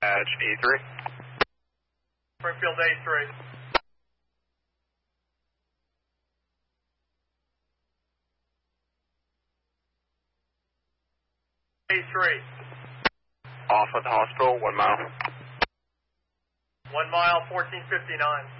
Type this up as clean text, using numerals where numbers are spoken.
Dispatch A3. Springfield A3. A3. Off of the hospital, 1 mile. 1 mile, 1459.